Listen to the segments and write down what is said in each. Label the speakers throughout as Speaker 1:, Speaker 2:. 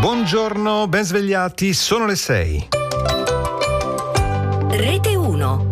Speaker 1: Buongiorno, ben svegliati, sono le 6.
Speaker 2: Rete 1.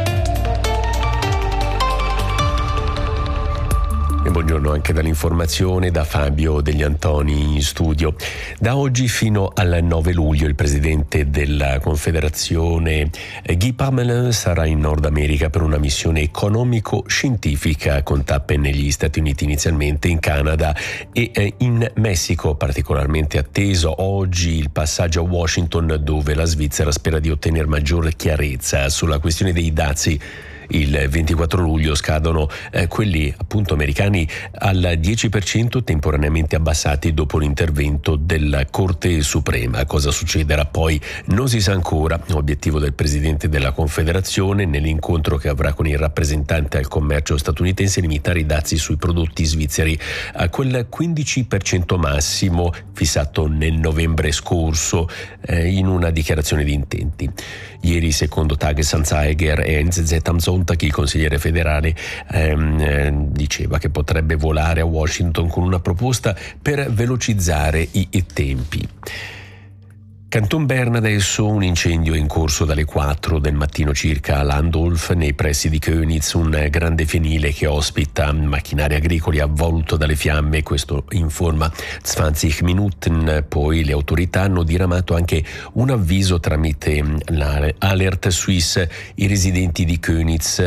Speaker 3: E buongiorno anche dall'informazione da Fabio Degli Antoni in studio. Da oggi fino al 9 luglio il presidente della Confederazione Guy Parmelin sarà in Nord America per una missione economico-scientifica con tappe negli Stati Uniti inizialmente, in Canada e in Messico. Particolarmente atteso oggi il passaggio a Washington, dove la Svizzera spera di ottenere maggiore chiarezza sulla questione dei dazi. Il 24 luglio scadono quelli appunto americani al 10%, temporaneamente abbassati dopo l'intervento della Corte Suprema. Cosa succederà poi non si sa ancora. Obiettivo del presidente della Confederazione nell'incontro che avrà con il rappresentante al commercio statunitense: limitare i dazi sui prodotti svizzeri a quel 15% massimo fissato nel novembre scorso in una dichiarazione di intenti. Ieri, secondo Tagesanzeiger e NZZ am Sonntag, il consigliere federale diceva che potrebbe volare a Washington con una proposta per velocizzare i tempi. Canton Bern adesso, un incendio è in corso dalle 4 del mattino circa a Landolf, nei pressi di Köniz, un grande fienile che ospita macchinari agricoli avvolto dalle fiamme. Questo informa 20 Minuten. Poi le autorità hanno diramato anche un avviso tramite l'Alert Suisse. Ai residenti di Köniz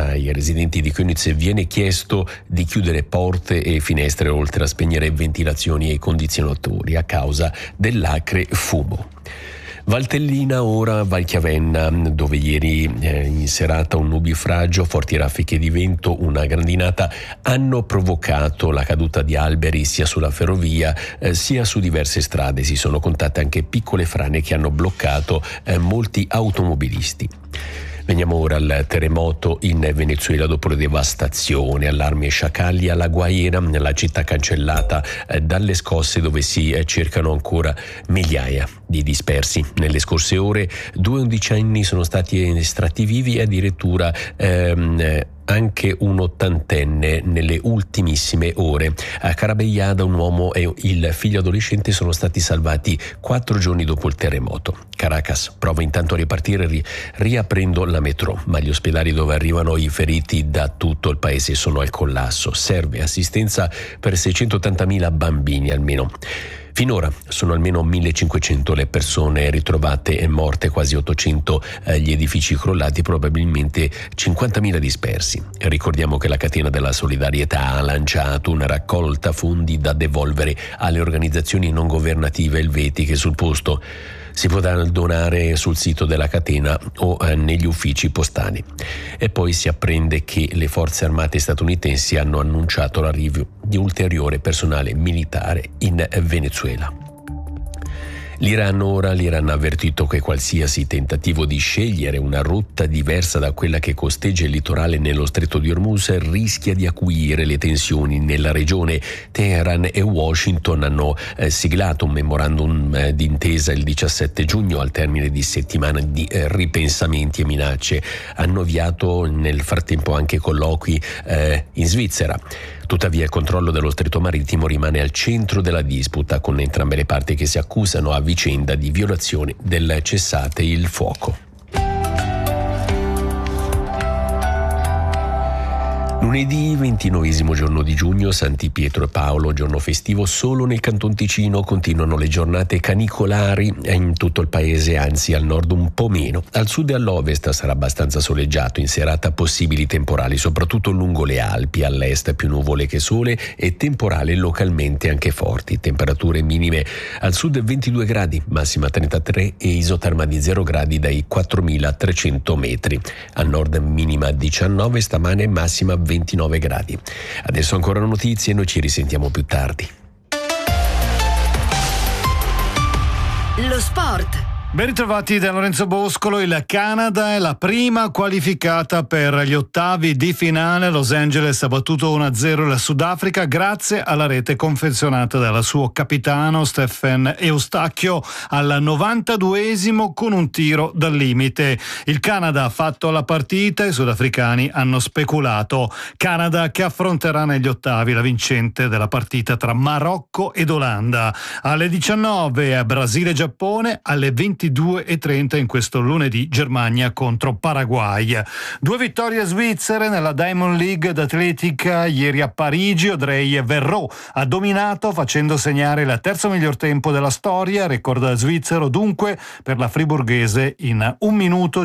Speaker 3: viene chiesto di chiudere porte e finestre, oltre a spegnere ventilazioni e condizionatori a causa dell'acre fumo. Valtellina, ora Valchiavenna, dove ieri in serata un nubifragio, forti raffiche di vento, una grandinata hanno provocato la caduta di alberi sia sulla ferrovia sia su diverse strade. Si sono contate anche piccole frane che hanno bloccato molti automobilisti. Veniamo ora al terremoto in Venezuela dopo le devastazioni. Allarmi e sciacalli alla Guaira, la città cancellata dalle scosse, dove si cercano ancora migliaia di dispersi. Nelle scorse ore 2 undicenni sono stati estratti vivi e addirittura anche un ottantenne nelle ultimissime ore. A Carabellada un uomo e il figlio adolescente sono stati salvati 4 giorni dopo il terremoto. Caracas prova intanto a ripartire riaprendo la metro, ma gli ospedali dove arrivano i feriti da tutto il paese sono al collasso. Serve assistenza per 680.000 bambini almeno. Finora sono almeno 1.500 le persone ritrovate e morte, quasi 800 gli edifici crollati, probabilmente 50.000 dispersi. Ricordiamo che la catena della solidarietà ha lanciato una raccolta fondi da devolvere alle organizzazioni non governative elvetiche sul posto. Si potrà donare sul sito della catena o negli uffici postali. E poi si apprende che le forze armate statunitensi hanno annunciato l'arrivo di ulteriore personale militare in Venezuela. L'Iran ha avvertito che qualsiasi tentativo di scegliere una rotta diversa da quella che costeggia il litorale nello stretto di Hormuz rischia di acuire le tensioni nella regione. Teheran e Washington hanno siglato un memorandum d'intesa il 17 giugno al termine di settimane di ripensamenti e minacce. Hanno avviato nel frattempo anche colloqui in Svizzera. Tuttavia il controllo dello stretto marittimo rimane al centro della disputa, con entrambe le parti che si accusano a vicenda di violazione del cessate il fuoco. Lunedì 29 giorno di giugno, Santi Pietro e Paolo, giorno festivo solo nel Canton Ticino. Continuano le giornate canicolari in tutto il paese, anzi al nord un po' meno. Al sud e all'ovest sarà abbastanza soleggiato, in serata possibili temporali, soprattutto lungo le Alpi. All'est più nuvole che sole e temporale localmente anche forti. Temperature minime al sud 22 gradi, massima 33 e isoterma di 0 gradi dai 4.300 metri. Al nord minima 19, stamane massima 29 gradi. Adesso ancora notizie e noi ci risentiamo più tardi.
Speaker 2: Lo sport
Speaker 1: Ben ritrovati da Lorenzo Boscolo. Il Canada è la prima qualificata per gli ottavi di finale. Los Angeles ha battuto 1-0 il Sudafrica grazie alla rete confezionata dal suo capitano Stephen Eustachio al 92esimo con un tiro dal limite. Il Canada ha fatto la partita, i sudafricani hanno speculato. Canada che affronterà negli ottavi la vincente della partita tra Marocco ed Olanda. Alle 19 Brasile-Giappone, alle 22:30 in questo lunedì Germania contro Paraguay. 2 vittorie svizzere nella Diamond League d'atletica ieri a Parigi. Audrey Verreau ha dominato facendo segnare il terzo miglior tempo della storia, record svizzero dunque per la friburghese in 1 minuto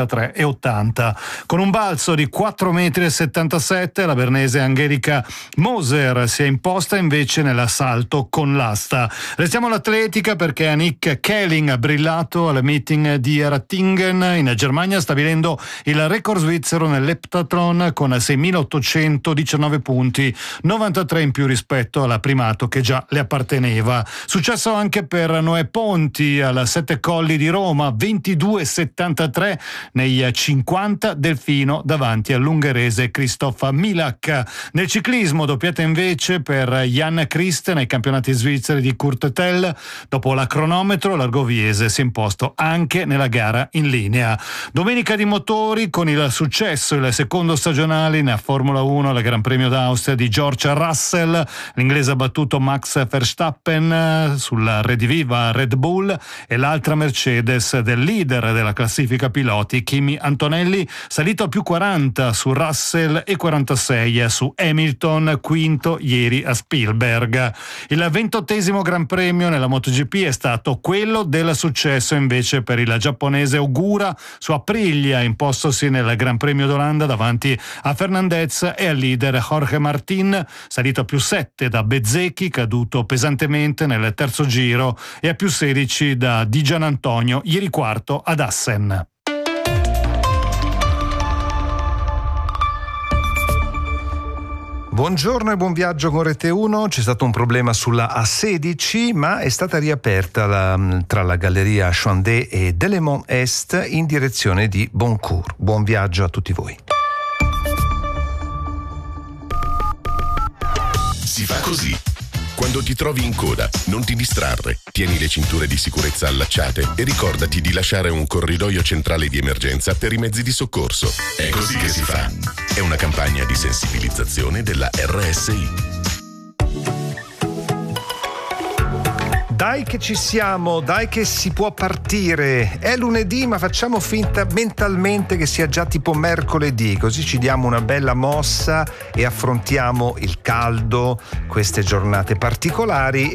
Speaker 1: 53,80. Con un balzo di 4,77 m la bernese Angelika Moser si è imposta invece nell'assalto con l'asta. Restiamo all'atletica perché Annick Kelling ha brillato al meeting di Ratingen in Germania, stabilendo il record svizzero nell'eptathlon con 6.819 punti, 93 in più rispetto al primato che già le apparteneva. Successo anche per Noè Ponti al Sette Colli di Roma, 22,73 nei 50 del fino davanti all'ungherese Christoph Milak. Nel ciclismo doppiata invece per Jan Christ nei campionati svizzeri di Kurtetel. Dopo la cronometro l'Argoviese si è imposto anche nella gara in linea. Domenica di motori con il successo, il secondo stagionale in Formula 1 al Gran Premio d'Austria di George Russell. L'inglese ha battuto Max Verstappen sulla rediviva Red Bull e l'altra Mercedes del leader della classifica piloti Kimi Antonelli, salito a più 40 su Russell e 46 su Hamilton, quinto ieri a Spielberg. Il 28esimo Gran Premio nella MotoGP è stato quello del successo invece per il giapponese Ogura su Aprilia, impostosi nel Gran Premio d'Olanda davanti a Fernandez e al leader Jorge Martin, salito a più 7 da Bezzecchi, caduto pesantemente nel terzo giro, e a più 16 da Di Gianantonio, ieri quarto ad Assen.
Speaker 2: Buongiorno e buon viaggio con Rete 1. C'è stato un problema sulla A16, ma è stata riaperta tra la galleria Chouandé e Delémont Est in direzione di Boncourt. Buon viaggio a tutti voi.
Speaker 4: Si fa così. Quando ti trovi in coda, non ti distrarre, tieni le cinture di sicurezza allacciate e ricordati di lasciare un corridoio centrale di emergenza per i mezzi di soccorso. È così che si fa. È una campagna di sensibilizzazione della RSI.
Speaker 2: Dai che ci siamo, dai che si può partire. È lunedì, ma facciamo finta mentalmente che sia già tipo mercoledì, così ci diamo una bella mossa e affrontiamo il caldo, queste giornate particolari